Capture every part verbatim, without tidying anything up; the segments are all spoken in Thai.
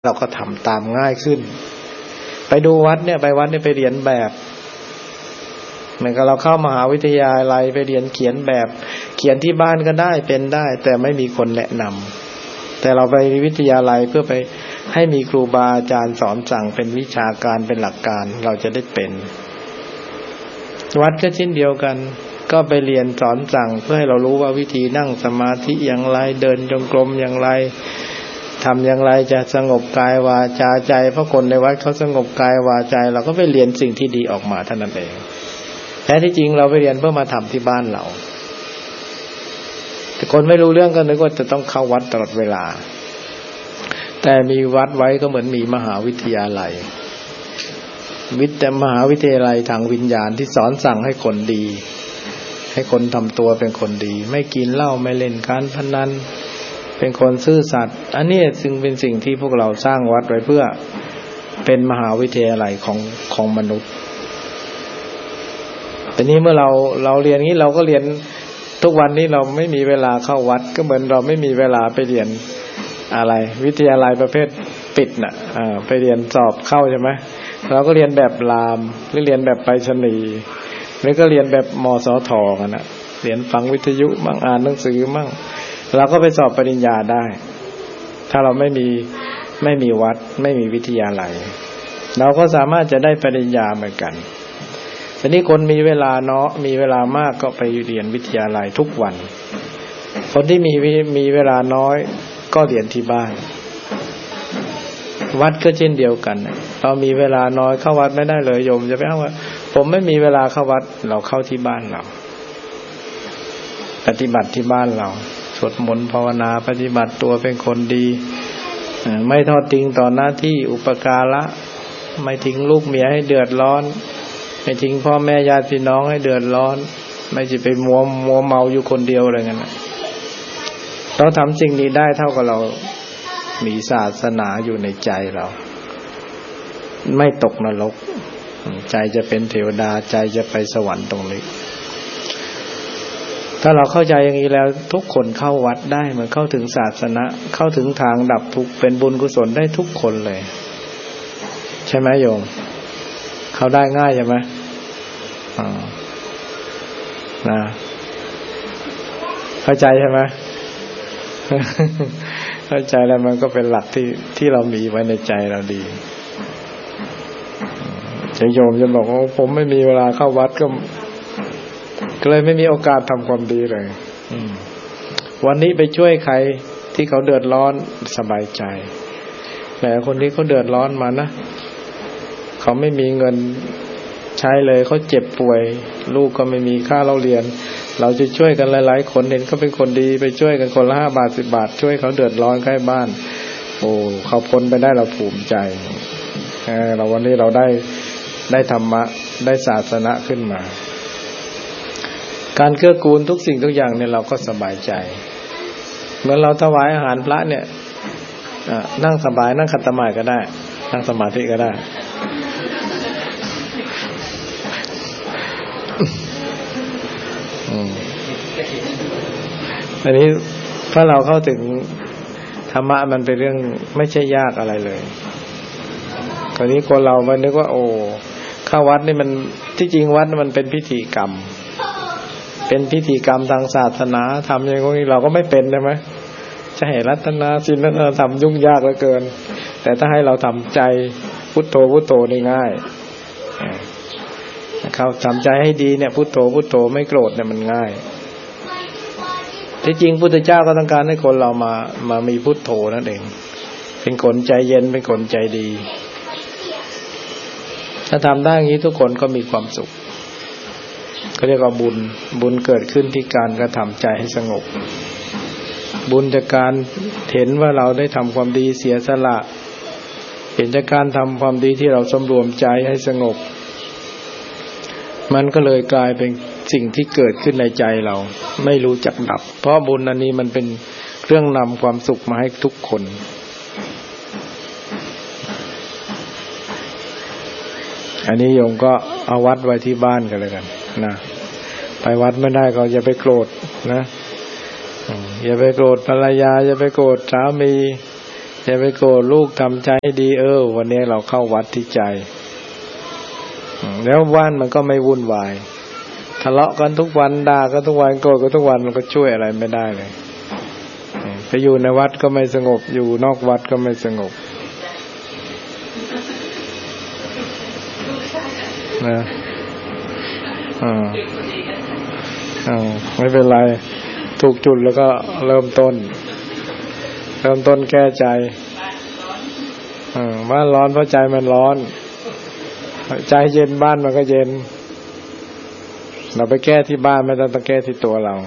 เราก็ทำตามง่ายขึ้นไปดูวัดเนี่ยไปวัดเนี่ยไปเรียนแบบเหมือนกับเราเข้ามหาวิทยาลัยไปเรียนเขียนแบบเขียนที่บ้านก็ได้เป็นได้แต่ไม่มีคนแนะนำแต่เราไปวิทยาลัยเพื่อไปให้มีครูบาอาจารย์สอนสั่งเป็นวิชาการเป็นหลักการเราจะได้เป็นวัดก็เช่นเดียวกันก็ไปเรียนสอนสั่งเพื่อให้เรารู้ว่าวิธีนั่งสมาธิอย่างไรเดินจงกรมอย่างไรทำอย่างไรจะสงบกายวาจาใจเพราะคนในวัดเขาสงบกายวาจาเราก็ไปเรียนสิ่งที่ดีออกมาเท่านั้นเองแท้ที่จริงเราไปเรียนเพื่อมาทำที่บ้านเราแต่คนไม่รู้เรื่องก็นึกว่าจะต้องเข้าวัดตลอดเวลาแต่มีวัดไว้ก็เหมือนมีมหาวิทยาลัยวิทยามหาวิทยาลัยทางวิญญาณที่สอนสั่งให้คนดีให้คนทำตัวเป็นคนดีไม่กินเหล้าไม่เล่นการพนันเป็นคนซื่อสัตย์อันนี้จึงเป็นสิ่งที่พวกเราสร้างวัดไว้เพื่อเป็นมหาวิทยาลัยของของมนุษย์แต่นี้เมื่อเราเราเรียนนี้เราก็เรียนทุกวันนี้เราไม่มีเวลาเข้าวัดก็เหมือนเราไม่มีเวลาไปเรียนอะไรวิทยาลัยประเภทปิดน่ะอ่าไปเรียนสอบเข้าใช่ไหมเราก็เรียนแบบรามหรือเรียนแบบไปรษณีย์หรือก็เรียนแบบมสทกันน่ะเรียนฟังวิทยุบ้างอ่านหนังสือบ้างเราก็ไปสอบปริญญาได้ถ้าเราไม่มีไม่มีวัดไม่มีวิทยาลัยเราก็สามารถจะได้ปริญญาเหมือนกันทีนี้คนมีเวลาเนาะมีเวลามากก็ไปเรียนวิทยาลัยทุกวันคนที่มีมีเวลาน้อยก็เรียนที่บ้านวัดก็เช่นเดียวกันเรามีเวลาน้อยเข้าวัดไม่ได้เลยโยมจะไปอ้างว่าผมไม่มีเวลาเข้าวัดเราเข้าที่บ้านเราปฏิบัติที่บ้านเราสวดมนต์ภาวนาปฏิบัติตัวเป็นคนดีไม่ทอดทิ้งต่อหน้าที่อุปการะไม่ทิ้งลูกเมียให้เดือดร้อนไม่ทิ้งพ่อแม่ญาติพี่น้องให้เดือดร้อนไม่จะไปมัวมัวเมาอยู่คนเดียวอะไรเงี้ยเราทำสิ่งนี้ได้เท่ากับเรามีศาสนาอยู่ในใจเราไม่ตกนรกใจจะเป็นเทวดาใจจะไปสวรรค์ตรงนี้ถ้าเราเข้าใจอย่างนี้แล้วทุกคนเข้าวัดได้มันเข้าถึงศาสนาเข้าถึงทางดับทุกข์เป็นบุญกุศลได้ทุกคนเลยใช่ไหมโยมเข้าได้ง่ายใช่ไหมอ่านะเข้าใจใช่ไหม เข้าใจแล้วมันก็เป็นหลักที่ที่เรามีไว้ในใจเราดีจะโยมจะบอกว่าผมไม่มีเวลาเข้าวัดก็ก็เลยไม่มีโอกาสทำความดีเลยวันนี้ไปช่วยใครที่เขาเดือดร้อนสบายใจแต่คนที่เขาเดือดร้อนมานะเขาไม่มีเงินใช้เลยเขาเจ็บป่วยลูกก็ไม่มีค่าเราเรียนเราจะช่วยกันหลายๆคนเห็นเขาเป็นคนดีไปช่วยกันคนละห้าบาทสิบบาทช่วยเขาเดือดร้อนใกล้บ้านโอ้เขาพ้นไปได้เราภูมิใจเออเราวันนี้เราได้ได้ธรรมะได้ศาสนาขึ้นมาการเกื้อกูลทุกสิ่งทุกอย่างเนี่ยเราก็สบายใจเหมือนเราถวายอาหารพระเนี่ยนั่งสบายนั่งขัดสมาธิก็ได้นั่งสมาธิก็ได้อันนี้ถ้าเราเข้าถึงธรรมะมันเป็นเรื่องไม่ใช่ยากอะไรเลยคราวนี้คนเรามันนึกว่าโอ้เข้าวัดนี่มันที่จริงวัดมันเป็นพิธีกรรมเป็นพิธีกรรมทางศาสนาทำอย่างนี้เราก็ไม่เป็นใช่ไหมจะให้รัตนาศีลรัตนาธรรมยุ่งยากเหลือเกินแต่ถ้าให้เราทำใจพุทโธพุทโธนี่ง่ายเขาทำใจให้ดีเนี่ยพุทโธพุทโธไม่โกรธเนี่ยมันง่ายที่จริงพุทธเจ้าก็ต้องการให้คนเรามามามีพุทโธนั่นเองเป็นคนใจเย็นเป็นคนใจดีถ้าทำได้อย่างนี้ทุกคนก็มีความสุขเขาเรียกว่าบุญบุญเกิดขึ้นที่การกระทำใจให้สงบบุญจากการเห็นว่าเราได้ทำความดีเสียสละเห็นจากการทำความดีที่เราสำรวมใจให้สงบมันก็เลยกลายเป็นสิ่งที่เกิดขึ้นในใจเราไม่รู้จักดับเพราะบุญอันนี้มันเป็นเครื่องนำความสุขมาให้ทุกคนอันนี้โยมก็เอาวัดไว้ที่บ้านกันเลยกันนะไปวัดไม่ได้ก็อย่าไปโกรธนะอย่าไปโกรธภรรยาอย่าไปโกรธสามีอย่าไปโกรธลูกทำใจให้ดีเออวันนี้เราเข้าวัดที่ใจแล้วบ้านมันก็ไม่วุ่นวายทะเลาะกันทุกวันด่ากันทุกวันโกรธกันทุกวันมันก็ช่วยอะไรไม่ได้เลยไปอยู่ในวัดก็ไม่สงบอยู่นอกวัดก็ไม่สงบนะอ่าอ่าไม่เป็นไรถูกจุดแล้วก็เริ่มต้นเริ่มต้นแก้ใจอ่าบ้านร้อนเพราะใจมันร้อนใจเย็นบ้านมันก็เย็นเราไปแก้ที่บ้านไม่ต้องต้องแก้ที่ตัวเรา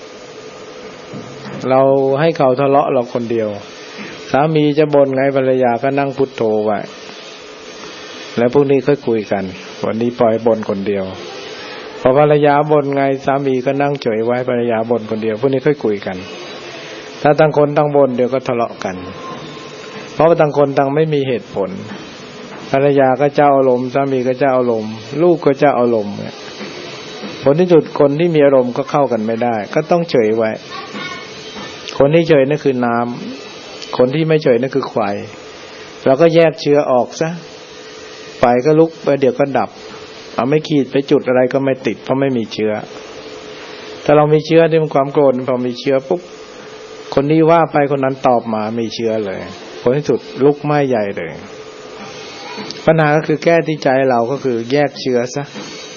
เราให้เขาทะเลาะเราคนเดียวสามีจะบ่นไงภรรยาก็นั่งพุทโธไว้แล้วพรุ่งนี้ค่อยคุยกันวันนี้ปล่อยบ่นคนเดียวพอภรรยาบ่นไงสามีก็นั่งเฉยไว้ภรรยาบ่นคนเดียวพรุ่งนี้ค่อยคุยกันถ้าต่างคนต่างบ่นเดี๋ยวก็ทะเลาะกันเพราะว่าต่างคนต่างไม่มีเหตุผลภรรยาก็เจ้าอารมณ์สามีก็เจ้าอารมณ์ลูกก็เจ้าอารมณ์ผลที่สุดคนที่มีอารมณ์ก็เข้ากันไม่ได้ก็ต้องเฉยไว้คนที่เฉยนั่นคือน้ำคนที่ไม่เฉยนั่นคือไฟเราก็แยกเชื้อออกซะไฟก็ลุกไปเดี๋ยวก็ดับเอาไม่ขีดไปจุดอะไรก็ไม่ติดเพราะไม่มีเชื้อถ้าเรามีเชื้อที่มันความโกรธพอมีเชื้อปุ๊บคนนี้ว่าไปคนนั้นตอบมามีเชื้อเลยผลที่สุดลุกไหม้ใหญ่เลยปัญหาก็คือแก้ที่ใจเราก็คือแยกเชื้อซะ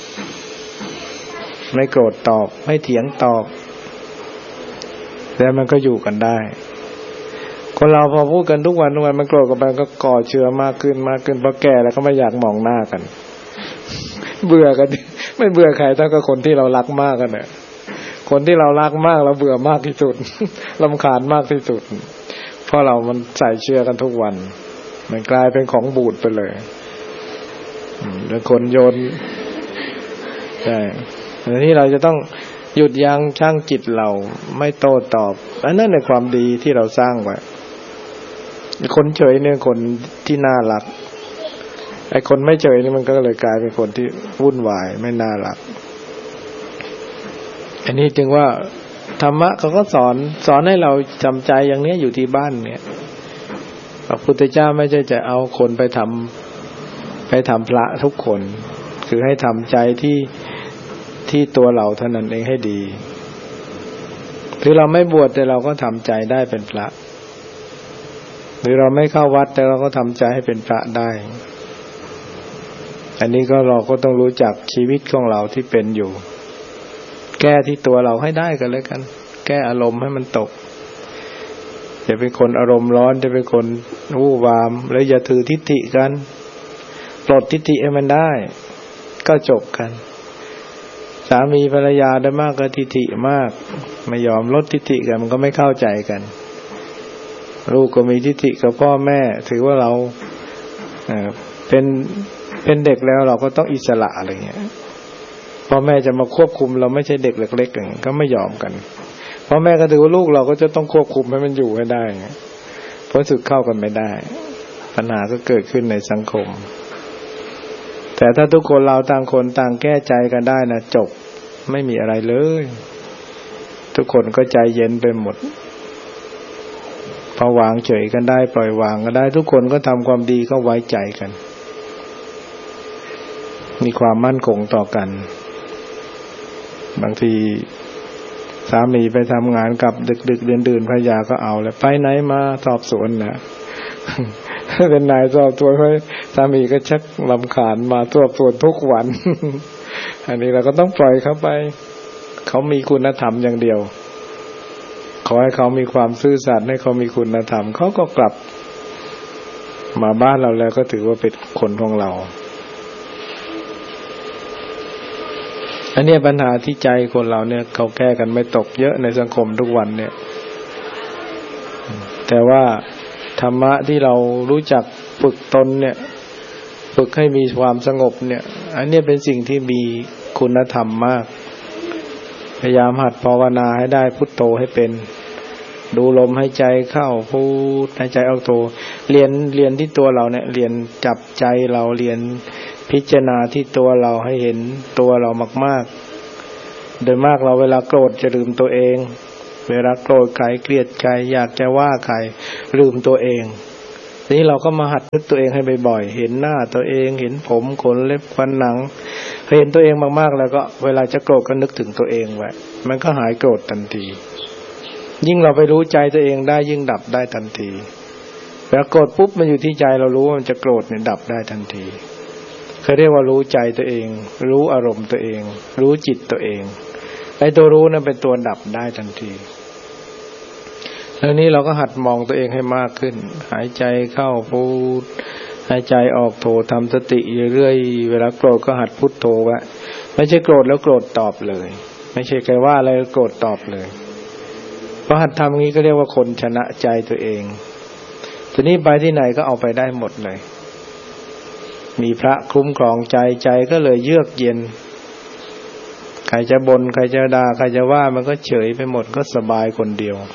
ไม่โกรธตอบไม่เถียงตอบแล้วมันก็อยู่กันได้คนเราพอพูดกันทุกวันทุกวันมันโกรธกันไปก็ก่อเชื้อมากขึ้นมากขึ้นพอแก่แล้วก็ไม่อยากมองหน้ากันเบื่อกันไม่เบื่อใครเท่ากับคนที่เรารักมากกันเนี่ยคนที่เรารักมากเราเบื่อมากที่สุดรำคาญมากที่สุดเพราะเรามันใส่เชื้อกันทุกวันมันกลายเป็นของบูดไปเลยแล้วคนโยนใช่อันนี้เราจะต้องหยุดยั้งชั่งจิตเราไม่โต้ตอบอันนั้นในความดีที่เราสร้างไว้คนเฉยเนี่ยคนที่น่ารักไอ้คนไม่เฉยนี่มันก็เลยกลายเป็นคนที่วุ่นวายไม่น่ารักอันนี้จึงว่าธรรมะเขาก็สอนสอนให้เราจำใจอย่างนี้อยู่ที่บ้านเนี่ยพระพุทธเจ้าไม่ใช่จะเอาคนไปทำไปทำพระทุกคนคือให้ทำใจที่ที่ตัวเราเท่านั้นเองให้ดีคือเราไม่บวชแต่เราก็ทำใจได้เป็นพระหรือเราไม่เข้าวัดแต่เราก็ทำใจให้เป็นพระได้อันนี้ก็เราก็ต้องรู้จักชีวิตของเราที่เป็นอยู่แก้ที่ตัวเราให้ได้กันเลยกันแก้อารมณ์ให้มันตกอย่าเป็นคนอารมณ์ร้อนจะเป็นคนวู่วามแล้วอย่าถือทิฏฐิกันปลดทิฏฐิให้มันได้ก็จบกันสามีภรรยาได้มากก็ทิฏฐิมากไม่ยอมลดทิฏฐิกันมันก็ไม่เข้าใจกันลูกก็มีทิฏฐิกับพ่อแม่ถือว่าเราเอ่อเป็นเป็นเด็กแล้วเราก็ต้องอิสระอะไรเงี้ยพ่อแม่จะมาควบคุมเราไม่ใช่เด็กเล็กๆอย่างนี้ก็ไม่ยอมกันพ่อแม่ก็ถือว่าลูกเราก็จะต้องควบคุมให้มันอยู่ให้ได้เพราะสุดเข้ากันไม่ได้ปัญหาก็เกิดขึ้นในสังคมแต่ถ้าทุกคนเราต่างคนต่างแก้ใจกันได้นะจบไม่มีอะไรเลยทุกคนก็ใจเย็นไปหมดพอวางเฉยกันได้ปล่อยวางกันได้ทุกคนก็ทำความดีก็ไว้ใจกันมีความมั่นคงต่อกันบางทีสามีไปทำงานกลับดึกๆดื่นๆภรรยาก็เอาแล้วไปไหนมาสอบสวนนะเป็นนายสอบสวนสามีก็ชักรำคาญมาสอบสวนทุกวันอันนี้เราก็ต้องปล่อยเขาไปเขามีคุณธรรมอย่างเดียวขอให้เขามีความซื่อสัตย์ให้เขามีคุณธรรมเขาก็กลับมาบ้านเราแล้วก็ถือว่าเป็นคนของเราอันนี้ปัญหาที่ใจคนเราเนี่ยเขาแก้กันไม่ตกเยอะในสังคมทุกวันเนี่ยแต่ว่าธรรมะที่เรารู้จักฝึกตนเนี่ยฝึกให้มีความสงบเนี่ยอันนี้เป็นสิ่งที่มีคุณธรรมมากพยายามหัดภาวนาให้ได้พุทโธให้เป็นดูลมให้ใจเข้าพุทหายใจออกโธเรียนเรียนที่ตัวเราเนี่ยเรียนจับใจเราเรียนพิจารณาที่ตัวเราให้เห็นตัวเรามากๆโดยมากเราเวลาโกรธจะลืมตัวเองเวลาโกรธใครเกลียดใครอยากจะว่าใครลืมตัวเองทีนี้เราก็มาหัดนึกตัวเองให้บ่อยๆเห็นหน้าตัวเองเห็นผมขนเล็บฟันหนังเห็นตัวเองมากๆแล้วก็เวลาจะโกรธก็นึกถึงตัวเองไว้มันก็หายโกรธทันทียิ่งเราไปรู้ใจตัวเองได้ยิ่งดับได้ทันทีเวลาโกรธปุ๊บมันอยู่ที่ใจเรารู้ว่ามันจะโกรธเนี่ยดับได้ทันทีเขาเรียกว่ารู้ใจตัวเองรู้อารมณ์ตัวเองรู้จิตตัวเองไอ้ตัวรู้นั้นเป็นตัวดับได้ทันทีแล้วนี้เราก็หัดมองตัวเองให้มากขึ้นหายใจเข้าพุทหายใจออกโธทำสติเรื่อยๆเวลาโกรธก็หัดพุทโธไว้ไม่ใช่โกรธแล้วโกรธตอบเลยไม่ใช่ใครว่าอะไรโกรธตอบเลยเพราะหัดทำอย่างนี้ก็เรียกว่าคนชนะใจตัวเองทีนี้ไปที่ไหนก็เอาไปได้หมดเลยมีพระคุ้มครองใจใจก็เลยเยือกเย็นใครจะบ่นใครจะด่าใครจะว่ามันก็เฉยไปหมดก็สบายคนเดียว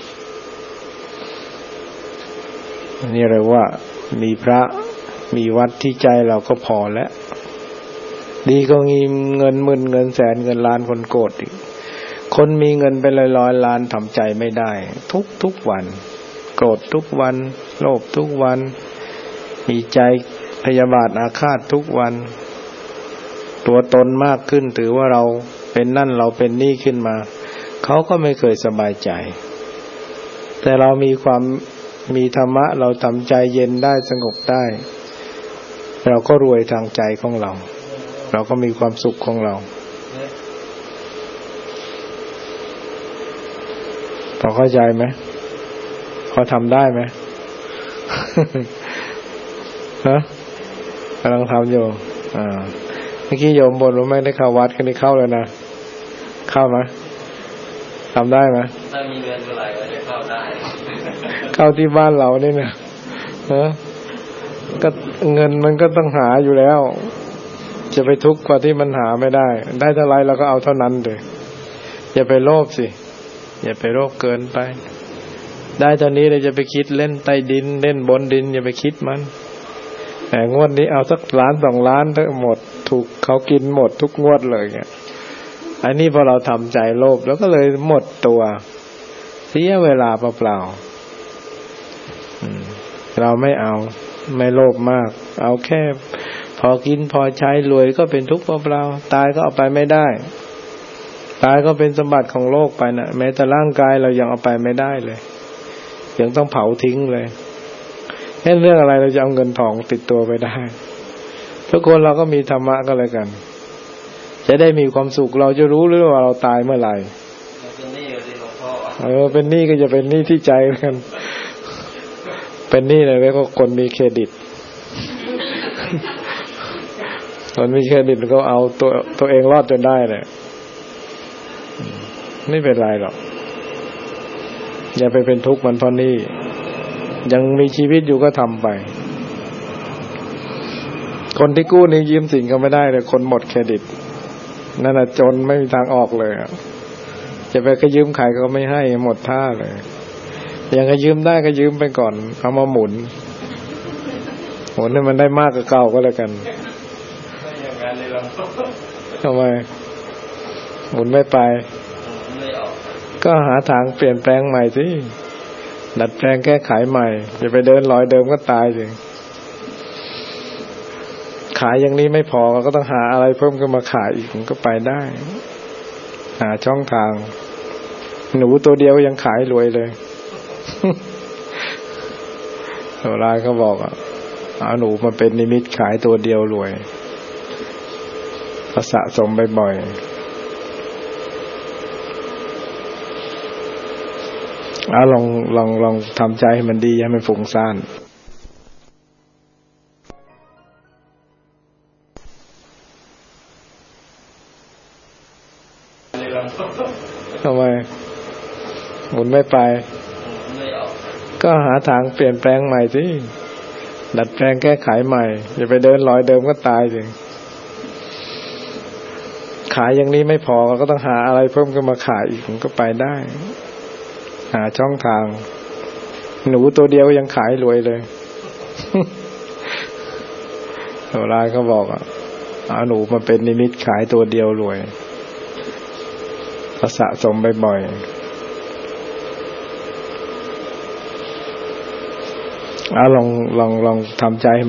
นี่เรียกว่ามีพระมีวัดที่ใจเราก็พอแล้วดีก็มีเงินหมื่นเงินแสนเงินล้านคนโกรธอีกคนมีเงินเป็นร้อยๆล้านทำใจไม่ได้ทุกทุกวันโกรธทุกวันโลภทุกวันมีใจพยาบาทอาฆาตทุกวันตัวตนมากขึ้นถือว่าเราเป็นนั่นเราเป็นนี่ขึ้นมาเขาก็ไม่เคยสบายใจแต่เรามีความมีธรรมะเราทำใจเย็นได้สงบได้เราก็รวยทางใจของเราเราก็มีความสุขของเราพอเข้าใจไหมพอทำได้ไหม ฮะกำลังทำอยู่อ่าเมื่อกี้โยมบ่นว่าไม่ได้เข้าวัดกันนี่เข้าเลยนะเข้าไหมทำได้ไหมถ้ามีเงินเท่าไหร่ก็จะเข้าได้เข้าที่บ้านเรานี่นะฮะก็เงินมันก็ต้องหาอยู่แล้วจะไปทุกข์กว่าที่มันหาไม่ได้ได้เท่าไรเราก็เอาเท่านั้นเลยอย่าไปโลภสิอย่าไปโลภเกินไปได้เท่านี้เลยจะไปคิดเล่นใต้ดินเล่นบนดินอย่าไปคิดมันแต่งวดนี้เอาสักล้านสองล้านทั้งหมดถูกเขากินหมดทุกงวดเลยเนี่ยอันนี้พอเราทำใจโลภแล้วก็เลยหมดตัวเสียเวลาเปล่าๆเราไม่เอาไม่โลภมากเอาแค่พอกินพอใช้รวยก็เป็นทุกข์เปล่าๆตายก็เอาไปไม่ได้ตายก็เป็นสมบัติของโลกไปนะแม้แต่ร่างกายเรายังเอาไปไม่ได้เลยยังต้องเผาทิ้งเลยแค่เรื่องอะไรเราจะเอาเงินทองติดตัวไปได้ทุกคนเราก็มีธรรมะก็เลยกันจะได้มีความสุขเราจะรู้หรือว่าเราตายเมื่อไหร่เออเป็นหนี้ก็จะเป็นหนี้ที่ใจกันเป็นหนี้เลยแล้วก็คนมีเครดิตคนมีเครดิตก็เอาตัวตัวเองรอดจนได้เลยไม่เป็นไรหรอกอย่าไปเป็นทุกข์มันเพราะหนี้ยังมีชีวิตอยู่ก็ทำไปคนที่กู้นี่ยืมสินเขาไม่ได้เลยคนหมดเครดิตนั่นน่ะจนไม่มีทางออกเลยจะไปก็ยืมใครก็ไม่ให้หมดท่าเลยยังก็ยืมได้ก็ยืมไปก่อนเอามาหมุนหมุนให้มันได้มากกว่าเก่าก็แล้วกันทำไมหมุนไม่ไปก็หาทางเปลี่ยนแปลงใหม่สิดัดแปลงแก้ไขใหม่อย่าไปเดินรอยเดิมก็ตายสิขายอย่างนี้ไม่พอก็ต้องหาอะไรเพิ่มขึ้นมาขายอีกมันก็ไปได้หาช่องทางหนูตัวเดียวยังขายรวยเลยโบราณเขาบอกอ่ะเอาหนูมาเป็นนิมิตขายตัวเดียวรวยก็สะสมบ่อยๆเอาลองลองลองทำใจให้มันดีให้มันฟุ้งซ่านทำไมหมุนไม่ไปก็หาทางเปลี่ยนแปลงใหม่สิดัดแปลงแก้ไขใหม่อย่าไปเดินรอยเดิมก็ตายสิขายอย่างนี้ไม่พอก็ต้องหาอะไรเพิ่มขึ้นมาขายอีกมันก็ไปได้หาช่องทางหนูตัวเดียวยังขายรวยเลยโบราณเขาบอกอ่ะเอาหนูมาเป็นนิมิตขายตัวเดียวรวยก็สะสมบ่อยๆเอาลองลองลองทำใจ